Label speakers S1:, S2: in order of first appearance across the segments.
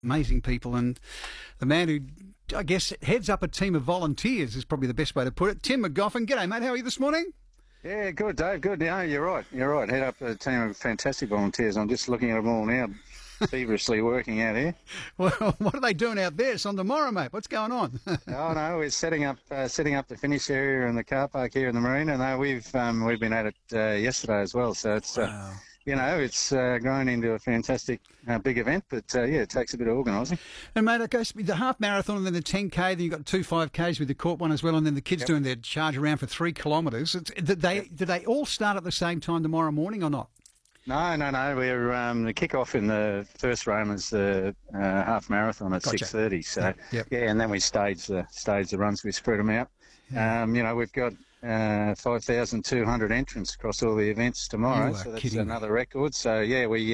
S1: Amazing people, and the man who, I guess, heads up a team of volunteers is probably the best way to put it. Tim McGoffin. G'day, mate. How are you this morning?
S2: Yeah, good, Dave. Good. Yeah, you're right. You're right. Head up a team of fantastic volunteers. I'm just looking at them all now, feverishly working out here.
S1: Well, what are they doing out there? It's on tomorrow, mate. What's going on?
S2: Oh no, we're setting up the finish area and the car park here in the marina. No, we've been at it yesterday as well. So it's
S1: Wow.
S2: it's grown into a fantastic big event. But it takes a bit of organising.
S1: And, mate, it goes to be the half marathon and then the 10K, then you've got 2 5Ks with the court one as well, and then the kids doing their charge around for 3 kilometres. Do they all start at the same time tomorrow morning or not?
S2: No. We're the kick-off in the first run is the half marathon at 6:30. So and then we stage the runs. We spread them out. We've got 5,200 entrants across all the events tomorrow. So that's another record. So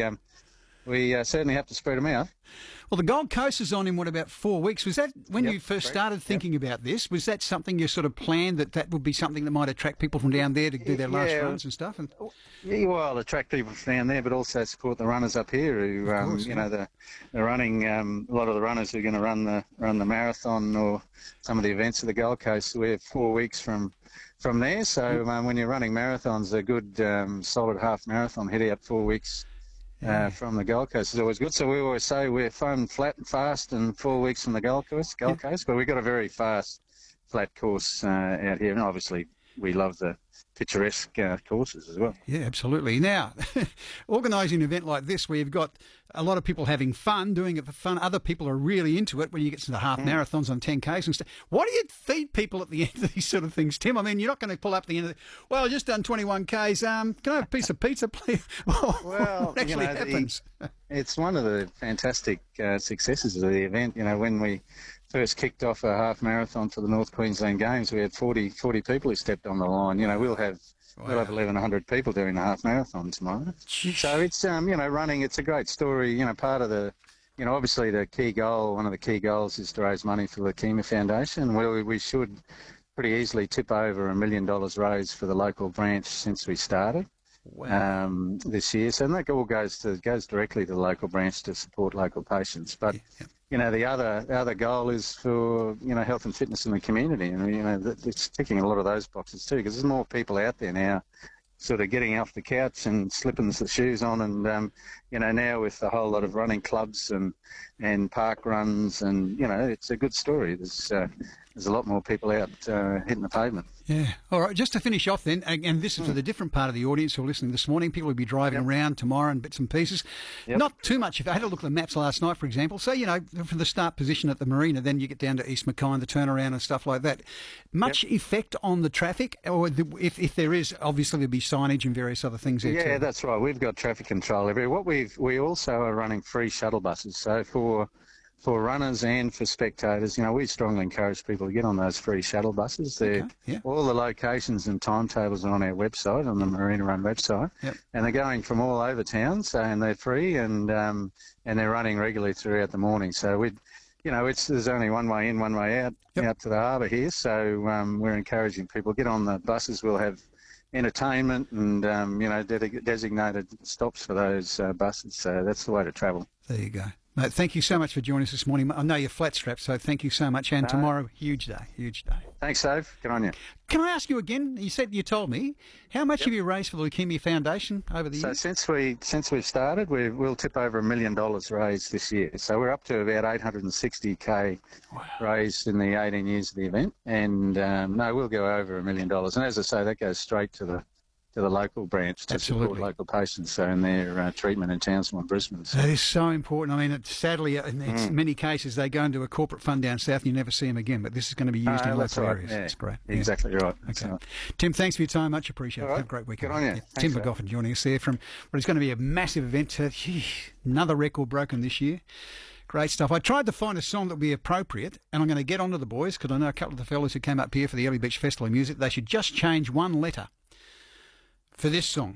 S2: we certainly have to spread them out.
S1: Well, the Gold Coast is on in, about 4 weeks? Was that when you first started thinking about this? Was that something you sort of planned that would be something that might attract people from down there to do their last runs and stuff?
S2: Well, attract people from down there, but also support the runners up here who, the running, a lot of the runners who are going to run the marathon or some of the events of the Gold Coast. We're 4 weeks from there. So when you're running marathons, a good solid half marathon, head out 4 weeks from the Gold Coast is always good. So we always say we're fun, flat and fast and 4 weeks from the Gold Coast, but we've got a very fast, flat course out here. And obviously we love the picturesque courses as well. Yeah,
S1: absolutely. Now, organising an event like this where you've got a lot of people having fun, doing it for fun, other people are really into it when you get to the half marathons on 10Ks and stuff. What do you feed people at the end of these sort of things, Tim? I mean, you're not going to pull up the end of it. Well, I just done 21Ks. Can I have a piece of pizza, please?
S2: Well,
S1: what actually happens?
S2: It's one of the fantastic successes of the event. When we first kicked off a half marathon for the North Queensland Games, we had 40 people who stepped on the line. We'll have 1,100 people doing the half marathon tomorrow. So it's running. It's a great story. Part of the obviously the key goal. One of the key goals is to raise money for the Leukemia Foundation. We should pretty easily tip over $1 million raised for the local branch since we started. Wow. This year, so that all goes directly to the local branch to support local patients. But the other goal is for health and fitness in the community, and it's ticking a lot of those boxes too, because there's more people out there now, sort of getting off the couch and slipping the shoes on, and now with a whole lot of running clubs and park runs, and it's a good story. There's a lot more people out hitting the pavement.
S1: Yeah. All right, just to finish off then, and this is for the different part of the audience who are listening this morning, people will be driving around tomorrow in bits and pieces. Not too much. If I had a look at the maps last night, for example, so, from the start position at the marina, then you get down to East Mackay, the turnaround and stuff like that. Much effect on the traffic? Or if there is, obviously there'll be signage and various other things there too.
S2: Yeah, that's right. We've got traffic control everywhere. We also are running free shuttle buses, so for runners and for spectators, we strongly encourage people to get on those free shuttle buses. All the locations and timetables are on our website, on the Marina Run website, and they're going from all over town, and they're free, and they're running regularly throughout the morning. So there's only one way in, one way out to the harbour here. So we're encouraging people to get on the buses. We'll have entertainment and designated stops for those buses. So that's the way to travel.
S1: There you go. Mate, thank you so much for joining us this morning. I know you're flat strapped, so thank you so much. And tomorrow, huge day.
S2: Thanks, Dave. Good on you.
S1: Can I ask you again? You told me, how much have you raised for the Leukemia Foundation over the years?
S2: So since we've started, we'll tip over $1 million raised this year. So we're up to about 860K raised in the 18 years of the event, and we'll go over $1 million. And as I say, that goes straight to the local branch to support local patients in their treatment in Townsville and Brisbane. So.
S1: That is so important. I mean, sadly, in many cases, they go into a corporate fund down south and you never see them again, but this is going to be used in local areas.
S2: Yeah.
S1: That's great.
S2: Exactly right.
S1: Okay. Right. Tim, thanks for your time. Much appreciated. Have a great weekend.
S2: Good on you.
S1: Yeah. Tim McGoffin joining us there from what is going to be a massive event. Another record broken this year. Great stuff. I tried to find a song that would be appropriate, and I'm going to get onto the boys because I know a couple of the fellas who came up here for the Early Beach Festival of Music. They should just change one letter for this song.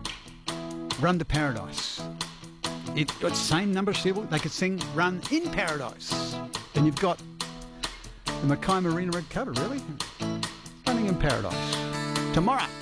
S1: Run to Paradise. It's got the same number of syllables. They could sing Run in Paradise. And you've got the Mackay Marina Red cover, really? Running in Paradise. Tomorrow.